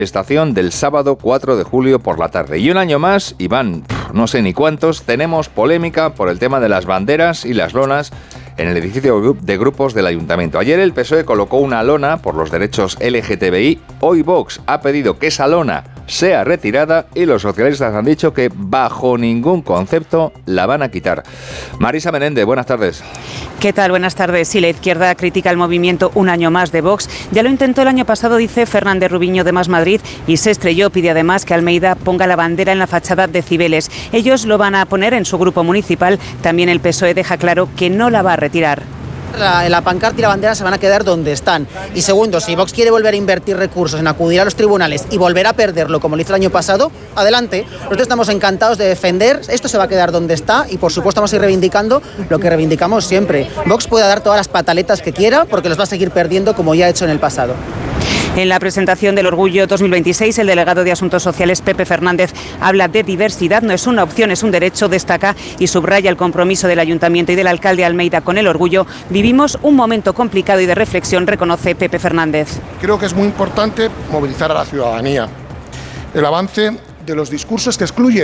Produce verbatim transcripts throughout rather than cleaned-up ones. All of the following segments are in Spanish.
estación del sábado cuatro de julio por la tarde. Y un año más, y van no sé ni cuántos, tenemos polémica por el tema de las banderas y las lonas en el edificio de grupos del Ayuntamiento. Ayer el P S O E colocó una lona por los derechos L G T B I. Hoy Vox ha pedido que esa lona sea retirada y los socialistas han dicho que bajo ningún concepto la van a quitar. Marisa Menéndez, buenas tardes. ¿Qué tal? Buenas tardes. Sí, la izquierda critica el movimiento Un año más de Vox. Ya lo intentó el año pasado, dice Fernández Rubiño de Más Madrid, y se estrelló. Pide además que Almeida ponga la bandera en la fachada de Cibeles. Ellos lo van a poner en su grupo municipal. También el P S O E deja claro que no la va a retirar. La, la pancarta y la bandera se van a quedar donde están. Y segundo, si Vox quiere volver a invertir recursos en acudir a los tribunales y volver a perderlo como lo hizo el año pasado, adelante. Nosotros estamos encantados de defender. Esto se va a quedar donde está y por supuesto vamos a ir reivindicando lo que reivindicamos siempre. Vox puede dar todas las pataletas que quiera porque los va a seguir perdiendo como ya ha hecho en el pasado. En la presentación del Orgullo dos mil veintiséis, el delegado de Asuntos Sociales, Pepe Fernández, habla de diversidad. No es una opción, es un derecho, destaca, y subraya el compromiso del Ayuntamiento y del alcalde Almeida con el Orgullo. Vivimos un momento complicado y de reflexión, reconoce Pepe Fernández. Creo que es muy importante movilizar a la ciudadanía. El avance de los discursos que excluyen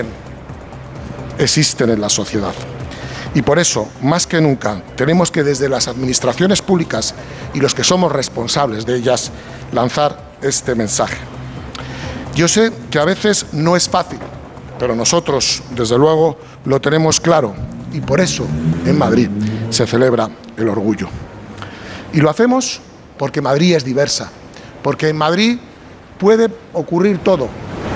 existen en la sociedad. Y por eso, más que nunca, tenemos que desde las administraciones públicas y los que somos responsables de ellas, lanzar este mensaje. Yo sé que a veces no es fácil, pero nosotros, desde luego, lo tenemos claro. Y por eso, en Madrid, se celebra el Orgullo. Y lo hacemos porque Madrid es diversa, porque en Madrid puede ocurrir todo.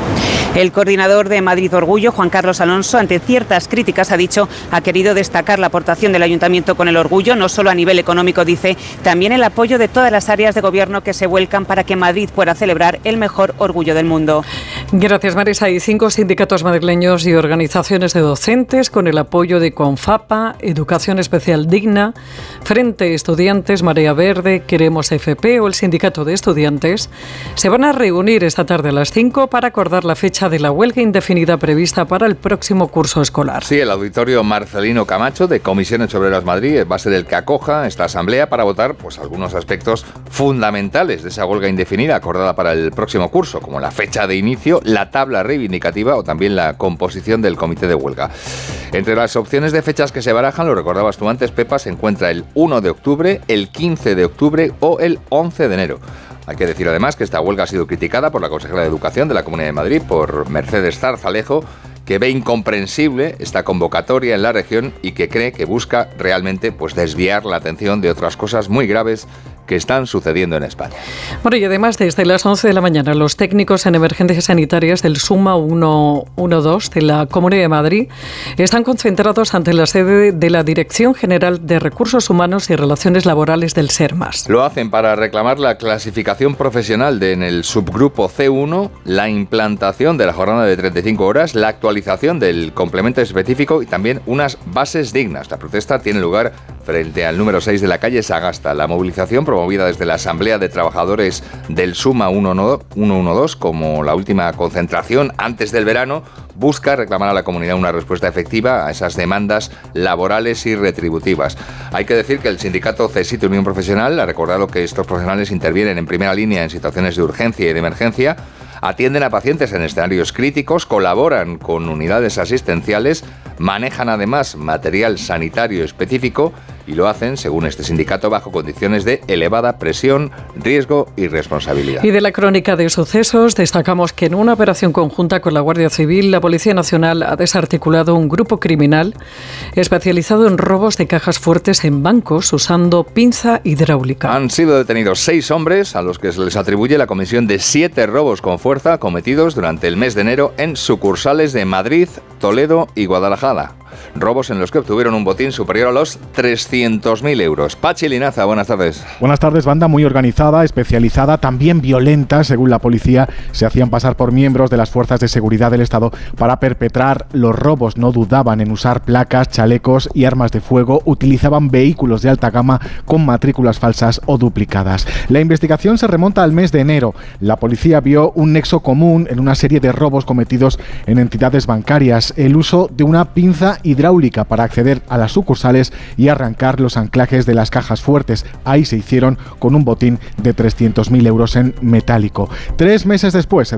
El coordinador de Madrid Orgullo, Juan Carlos Alonso, ante ciertas críticas, ha dicho, ha querido destacar la aportación del Ayuntamiento con el Orgullo, no solo a nivel económico, dice, también el apoyo de todas las áreas de gobierno que se vuelcan para que Madrid pueda celebrar el mejor orgullo del mundo. Gracias, Marisa. Hay cinco sindicatos madrileños y organizaciones de docentes con el apoyo de CONFAPA, Educación Especial Digna, Frente Estudiantes, Marea Verde, Queremos F P o el Sindicato de Estudiantes. Se van a reunir esta tarde a las cinco para acordar la fecha de la huelga indefinida prevista para el próximo curso escolar. Sí, el auditorio Marcelino Camacho de Comisiones Obreras Madrid va a ser el que acoja esta asamblea para votar pues algunos aspectos fundamentales de esa huelga indefinida acordada para el próximo curso, como la fecha de inicio, la tabla reivindicativa o también la composición del comité de huelga. Entre las opciones de fechas que se barajan, lo recordabas tú antes, Pepa, se encuentra el uno de octubre, el quince de octubre o el once de enero. Hay que decir además que esta huelga ha sido criticada por la consejera de Educación de la Comunidad de Madrid, por Mercedes Zarzalejo, que ve incomprensible esta convocatoria en la región y que cree que busca realmente pues, desviar la atención de otras cosas muy graves que están sucediendo en España. Bueno, y además desde las once de la mañana los técnicos en emergencias sanitarias del SUMA ciento doce de la Comunidad de Madrid están concentrados ante la sede de la Dirección General de Recursos Humanos y Relaciones Laborales del SERMAS. Lo hacen para reclamar la clasificación profesional de, en el subgrupo C uno, la implantación de la jornada de treinta y cinco horas, la actualización del complemento específico y también unas bases dignas. La protesta tiene lugar frente al número seis de la calle Sagasta. La movilización promovida desde la Asamblea de Trabajadores del SUMA ciento doce, como la última concentración antes del verano, busca reclamar a la comunidad una respuesta efectiva a esas demandas laborales y retributivas. Hay que decir que el sindicato CESIT Unión Profesional ha recordado que estos profesionales intervienen en primera línea en situaciones de urgencia y de emergencia, atienden a pacientes en escenarios críticos, colaboran con unidades asistenciales, manejan además material sanitario específico y lo hacen, según este sindicato, bajo condiciones de elevada presión, riesgo y responsabilidad. Y de la crónica de sucesos destacamos que en una operación conjunta con la Guardia Civil, la Policía Nacional ha desarticulado un grupo criminal especializado en robos de cajas fuertes en bancos usando pinza hidráulica. Han sido detenidos seis hombres a los que se les atribuye la comisión de siete robos con fuerza cometidos durante el mes de enero en sucursales de Madrid, Toledo y Guadalajara. Robos en los que obtuvieron un botín superior a los trescientos mil euros. Pachi Linaza, buenas tardes. Buenas tardes, banda muy organizada, especializada, también violenta, según la policía. Se hacían pasar por miembros de las fuerzas de seguridad del Estado para perpetrar los robos. No dudaban en usar placas, chalecos y armas de fuego. Utilizaban vehículos de alta gama con matrículas falsas o duplicadas. La investigación se remonta al mes de enero. La policía vio un nexo común en una serie de robos cometidos en entidades bancarias. El uso de una pinza hidráulica para acceder a las sucursales y arrancar los anclajes de las cajas fuertes. Ahí se hicieron con un botín de trescientos mil euros en metálico. Tres meses después se